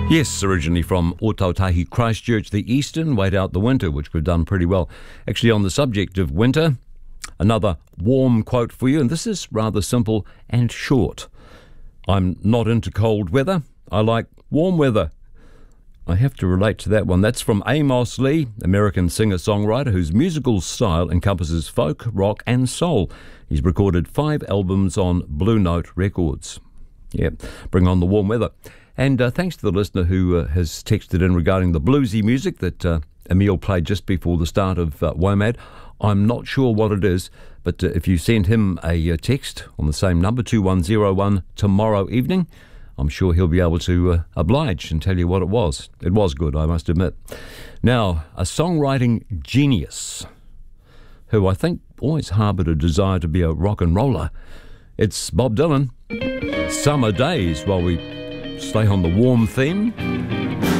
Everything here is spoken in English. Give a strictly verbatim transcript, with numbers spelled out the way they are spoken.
Yes, originally from Ōtautahi Christchurch, the Eastern, Wait Out the Winter, which we've done pretty well. Actually, on the subject of winter, another warm quote for you, and this is rather simple and short. I'm not into cold weather. I like warm weather. I have to relate to that one. That's from Amos Lee, American singer-songwriter whose musical style encompasses folk, rock and soul. He's recorded five albums on Blue Note Records. Yeah, bring on the warm weather. And uh, thanks to the listener who uh, has texted in regarding the bluesy music that uh, Emil played just before the start of uh, WOMAD. I'm not sure what it is, but uh, if you send him a uh, text on the same number, two one zero one, tomorrow evening, I'm sure he'll be able to uh, oblige and tell you what it was. It was good, I must admit. Now, a songwriting genius who I think always harboured a desire to be a rock and roller. It's Bob Dylan. Summer Days, while we stay on the warm theme.